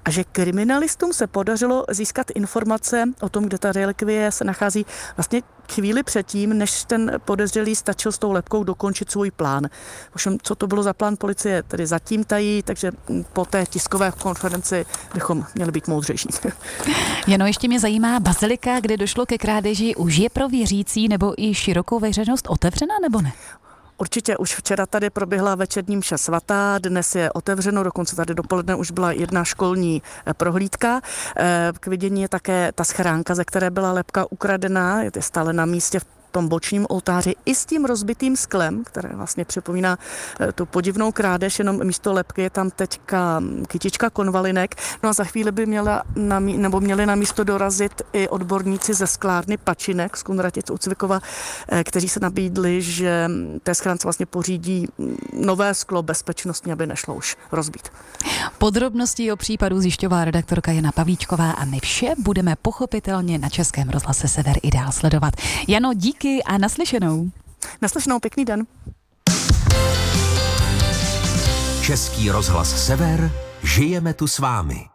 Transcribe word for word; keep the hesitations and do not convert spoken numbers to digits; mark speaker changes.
Speaker 1: a že kriminalistům se podařilo získat informace o tom, kde ta relikvie se nachází vlastně chvíli předtím, než ten podezřelý stačil s tou lebkou dokončit svůj plán. Ovšem, co to bylo za plán, policie tedy zatím tají, takže po té tiskové konferenci bychom měli být moudřejší.
Speaker 2: Jano, ještě mě zajímá, bazilika, kde došlo ke krádeži, už je pro věřící nebo i širokou veřejnost otevřena, nebo ne?
Speaker 1: Určitě už včera tady proběhla večerní mše svatá, dnes je otevřeno, dokonce tady dopoledne už byla jedna školní prohlídka. K vidění je také ta schránka, ze které byla lebka ukradená, je stále na místě v tom bočním oltáři i s tím rozbitým sklem, které vlastně připomíná tu podivnou krádež, jenom místo lebky je tam teďka kytička konvalinek. No a za chvíli by měla na, nebo měli na místo dorazit i odborníci ze sklárny Pačinek z Kunratic u Cvikova, kteří se nabídli, že té schránce vlastně pořídí nové sklo bezpečnostní, aby nešlo už rozbít.
Speaker 2: Podrobnosti o případu zjišťovala redaktorka Jana Pavlíčková a my vše budeme pochopitelně na Českém rozhlase Sever i dál sledovat. Jano, díky a naslyšenou.
Speaker 1: Naslyšenou, pěkný den.
Speaker 3: Český rozhlas Sever, žijeme tu s vámi.